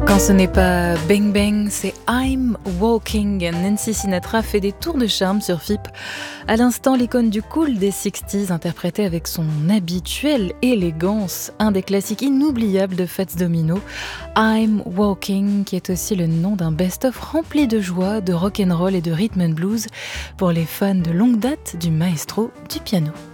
Quand ce n'est pas Bang Bang, c'est I'm Walking. Nancy Sinatra fait des tours de charme sur FIP. À l'instant, l'icône du cool des 60s, interprétée avec son habituelle élégance, un des classiques inoubliables de Fats Domino, I'm Walking, qui est aussi le nom d'un best-of rempli de joie, de rock'n'roll et de rhythm and blues pour les fans de longue date du maestro du piano.